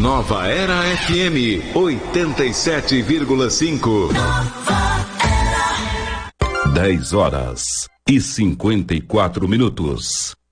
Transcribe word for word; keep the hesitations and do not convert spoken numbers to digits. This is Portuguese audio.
Nova Era F M oitenta e sete vírgula cinco. dez horas e cinquenta e quatro minutos.